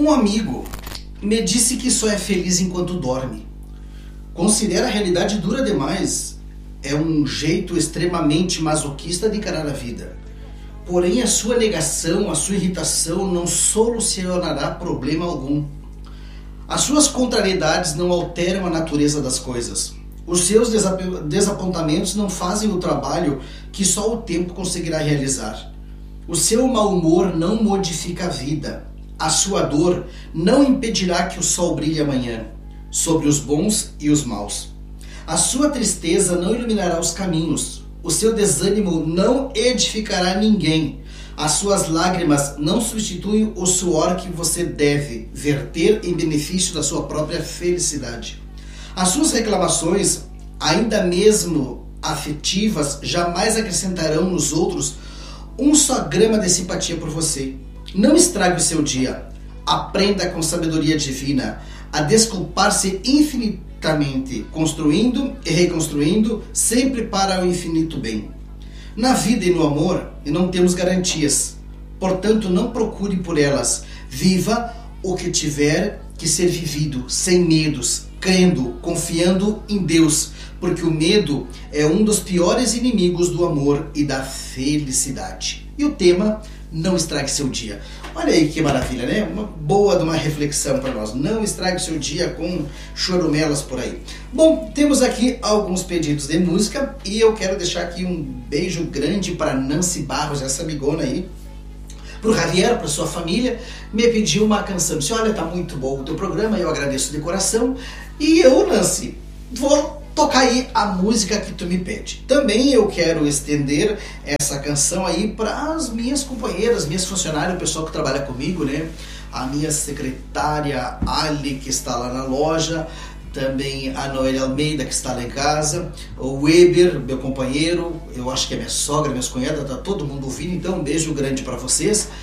Um amigo me disse que só é feliz enquanto dorme. Considera a realidade dura demais. É um jeito extremamente masoquista de encarar a vida. Porém, a sua negação, a sua irritação não solucionará problema algum. As suas contrariedades não alteram a natureza das coisas. Os seus desapontamentos não fazem o trabalho que só o tempo conseguirá realizar. O seu mau humor não modifica a vida. A sua dor não impedirá que o sol brilhe amanhã sobre os bons e os maus. A sua tristeza não iluminará os caminhos. O seu desânimo não edificará ninguém. As suas lágrimas não substituem o suor que você deve verter em benefício da sua própria felicidade. As suas reclamações, ainda mesmo afetivas, jamais acrescentarão nos outros um só grama de simpatia por você. Não estrague o seu dia. Aprenda com sabedoria divina a desculpar-se infinitamente, construindo e reconstruindo, sempre para o infinito bem. Na vida e no amor, não temos garantias. Portanto, não procure por elas. Viva o que tiver que ser vivido, sem medos, crendo, confiando em Deus, porque o medo é um dos piores inimigos do amor e da felicidade. E o tema: não estrague seu dia. Olha aí que maravilha, né? Uma boa de uma reflexão para nós. Não estrague seu dia com chorumelas por aí. Bom, temos aqui alguns pedidos de música e eu quero deixar aqui um beijo grande para Nancy Barros, essa amigona aí. Para o Javier, para sua família, me pediu uma canção. Disse: olha, tá muito bom o teu programa, eu agradeço de coração. E eu, Nancy, vou tocar aí a música que tu me pede. Também eu quero estender essa canção aí para as minhas companheiras, minhas funcionárias, o pessoal que trabalha comigo, né? A minha secretária Ali, que está lá na loja, também a Noelle Almeida, que está lá em casa, o Weber, meu companheiro, eu acho que é minha sogra, minhas cunhadas, tá todo mundo ouvindo, então um beijo grande para vocês.